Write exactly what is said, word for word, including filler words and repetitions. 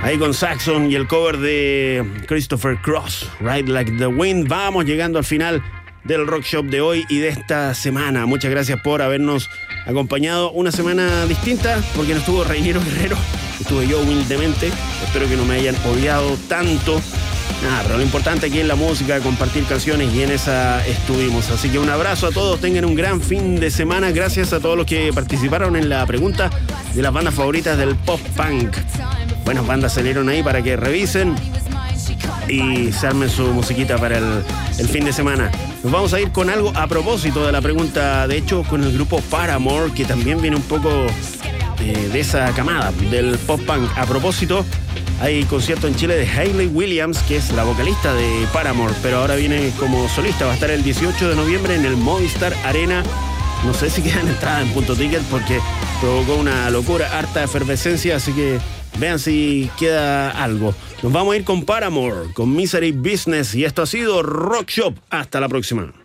Ahí con Saxon y el cover de Christopher Cross, Ride Like the Wind. Vamos llegando al final del Rock Shop de hoy y de esta semana. Muchas gracias por habernos acompañado. Una semana distinta porque no estuvo Reiniero Guerrero, estuve yo humildemente. Espero que no me hayan odiado tanto. Nada, pero lo importante aquí es la música, compartir canciones, y en esa estuvimos. Así que un abrazo a todos, tengan un gran fin de semana. Gracias a todos los que participaron en la pregunta de las bandas favoritas del pop punk. Buenas bandas salieron ahí para que revisen y se armen su musiquita para el, el fin de semana. Nos vamos a ir con algo a propósito de la pregunta, de hecho con el grupo Paramore, que también viene un poco eh, de esa camada del pop punk. A propósito, hay concierto en Chile de Hayley Williams, que es la vocalista de Paramore, pero ahora viene como solista. Va a estar el dieciocho de noviembre en el Movistar Arena. No sé si quedan entradas en Punto Ticket porque provocó una locura, harta efervescencia, así que vean si queda algo. Nos vamos a ir con Paramore, con Misery Business, y esto ha sido Rock Shop. Hasta la próxima.